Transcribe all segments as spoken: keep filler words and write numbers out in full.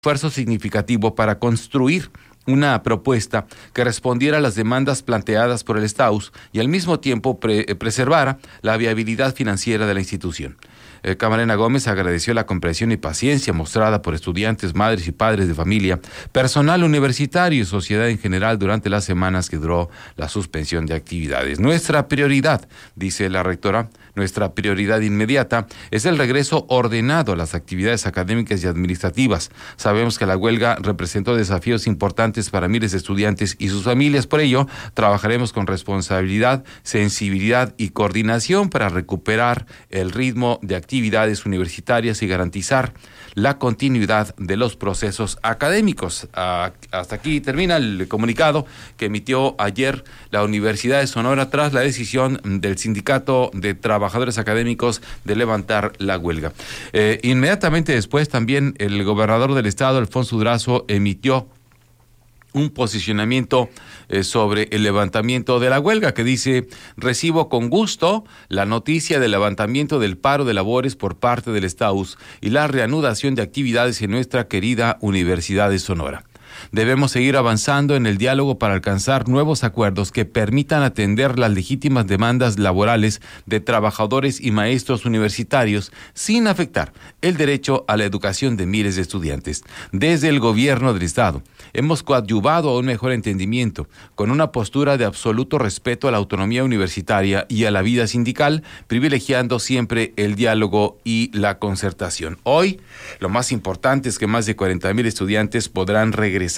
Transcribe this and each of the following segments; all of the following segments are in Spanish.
esfuerzo significativo para construir una propuesta que respondiera a las demandas planteadas por el Staus y al mismo tiempo pre- preservara la viabilidad financiera de la institución. Eh, Camarena Gómez agradeció la comprensión y paciencia mostrada por estudiantes, madres y padres de familia, personal universitario y sociedad en general durante las semanas que duró la suspensión de actividades. Nuestra prioridad, dice la rectora, nuestra prioridad inmediata es el regreso ordenado a las actividades académicas y administrativas. Sabemos que la huelga representó desafíos importantes para miles de estudiantes y sus familias. Por ello, trabajaremos con responsabilidad, sensibilidad y coordinación para recuperar el ritmo de actividades universitarias y garantizar la continuidad de los procesos académicos. Ah, hasta aquí termina el comunicado que emitió ayer la Universidad de Sonora tras la decisión del Sindicato de Trabajadores Académicos de levantar la huelga. Eh, inmediatamente después también el gobernador del estado, Alfonso Durazo, emitió un posicionamiento eh, sobre el levantamiento de la huelga que dice: recibo con gusto la noticia del levantamiento del paro de labores por parte del Staus y la reanudación de actividades en nuestra querida Universidad de Sonora. Debemos seguir avanzando en el diálogo para alcanzar nuevos acuerdos que permitan atender las legítimas demandas laborales de trabajadores y maestros universitarios sin afectar el derecho a la educación de miles de estudiantes. Desde el gobierno del Estado hemos coadyuvado a un mejor entendimiento con una postura de absoluto respeto a la autonomía universitaria y a la vida sindical, privilegiando siempre el diálogo y la concertación. Hoy, lo más importante es que más de cuarenta mil estudiantes podrán regresar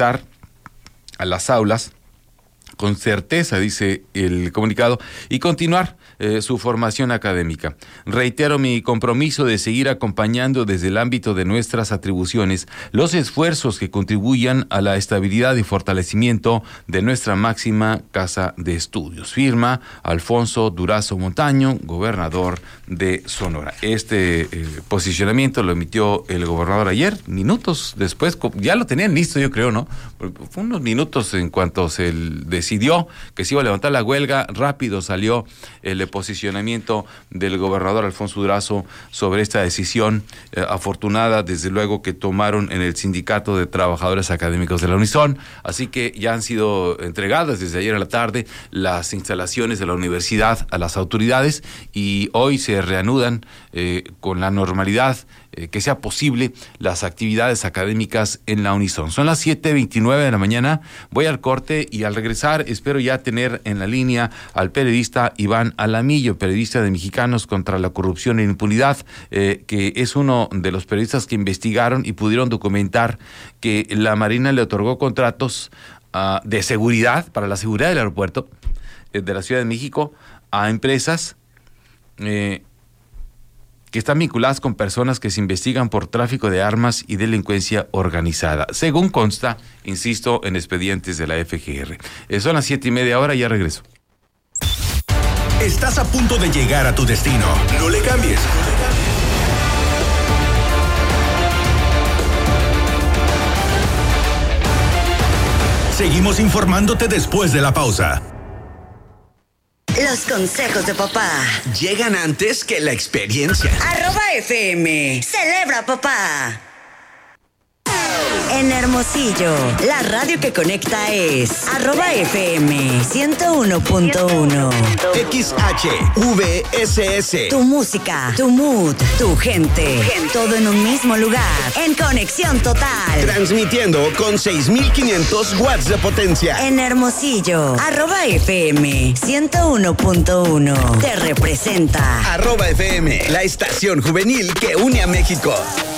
a las aulas con certeza, dice el comunicado, y continuar eh, su formación académica. Reitero mi compromiso de seguir acompañando desde el ámbito de nuestras atribuciones los esfuerzos que contribuyan a la estabilidad y fortalecimiento de nuestra máxima casa de estudios. Firma Alfonso Durazo Montaño, gobernador de Sonora. Este eh, posicionamiento lo emitió el gobernador ayer, minutos después, ya lo tenían listo, yo creo, ¿no? Fue unos minutos en cuanto se decidió que se iba a levantar la huelga, rápido salió el posicionamiento del gobernador Alfonso Durazo sobre esta decisión eh, afortunada, desde luego, que tomaron en el Sindicato de Trabajadores Académicos de la Unison. Así que ya han sido entregadas desde ayer a la tarde las instalaciones de la universidad a las autoridades y hoy se reanudan eh, con la normalidad eh, que sea posible las actividades académicas en la Unison. Son las siete veintinueve de la mañana, voy al corte y al regresar espero ya tener en la línea al periodista Iván Alamillo, periodista de Mexicanos contra la Corrupción e Impunidad, eh, que es uno de los periodistas que investigaron y pudieron documentar que la Marina le otorgó contratos uh, de seguridad, para la seguridad del aeropuerto eh, de la Ciudad de México, a empresas eh, que están vinculadas con personas que se investigan por tráfico de armas y delincuencia organizada, según consta, insisto, en expedientes de la F G R. Eh, son las siete y media hora, ya regreso. Estás a punto de llegar a tu destino. No le cambies. Seguimos informándote después de la pausa. Los consejos de papá llegan antes que la experiencia. Arroba F M. Celebra, papá. En Hermosillo, la radio que conecta es arroba F M ciento uno punto uno. X H V S S. Tu música, tu mood, tu gente, todo en un mismo lugar. En conexión total. Transmitiendo con seis mil quinientos watts de potencia. En Hermosillo, arroba F M ciento uno punto uno. Te representa. Arroba F M, la estación juvenil que une a México.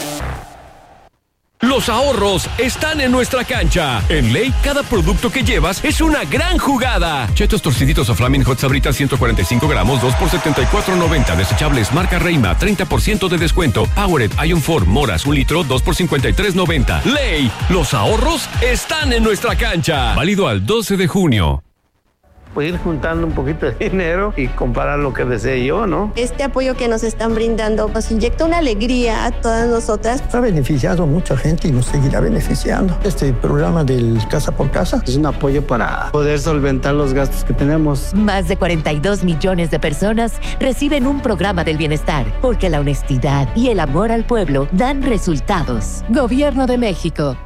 Los ahorros están en nuestra cancha. En Ley, cada producto que llevas es una gran jugada. Chetos torciditos o Flaming Hot Sabritas ciento cuarenta y cinco gramos, dos por setenta y cuatro noventa. Desechables marca Reima, treinta por ciento de descuento. Powered Ion cuatro Moras, un litro, dos por cincuenta y tres noventa. Ley, los ahorros están en nuestra cancha. Válido al doce de junio. pues ir juntando un poquito de dinero y comprar lo que desee yo, ¿no? Este apoyo que nos están brindando nos inyecta una alegría a todas nosotras. Ha beneficiado a mucha gente y nos seguirá beneficiando. Este programa del Casa por Casa es un apoyo para poder solventar los gastos que tenemos. Más de cuarenta y dos millones de personas reciben un programa del bienestar, porque la honestidad y el amor al pueblo dan resultados. Gobierno de México.